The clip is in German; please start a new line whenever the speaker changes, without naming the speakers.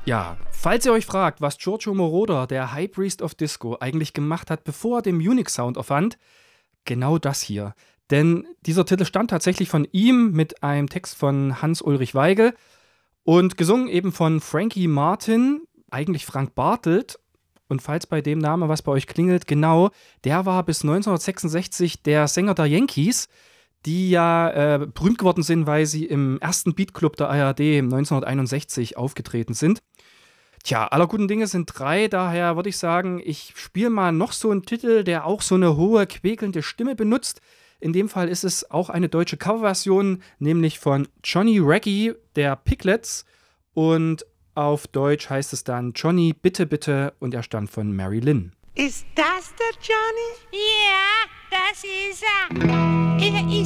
Ja, falls ihr euch fragt, was Giorgio Moroder, der High Priest of Disco, eigentlich gemacht hat, bevor er den Munich-Sound erfand, genau das hier. Denn dieser Titel stammt tatsächlich von ihm mit einem Text von Hans-Ulrich Weigel und gesungen eben von Frankie Martin, eigentlich Frank Bartelt. Und falls bei dem Namen was bei euch klingelt, genau, der war bis 1966 der Sänger der Yankees, die ja berühmt geworden sind, weil sie im ersten Beatclub der ARD 1961 aufgetreten sind. Tja, aller guten Dinge sind drei, daher würde ich sagen, ich spiele mal noch so einen Titel, der auch so eine hohe, quäkelnde Stimme benutzt. In dem Fall ist es auch eine deutsche Coverversion, nämlich von Johnny Reggie, der Piglets. Und auf Deutsch heißt es dann Johnny, bitte, bitte, und er stammt von Mary Lynn.
Ist das der Johnny?
Ja, das ist er. Er ist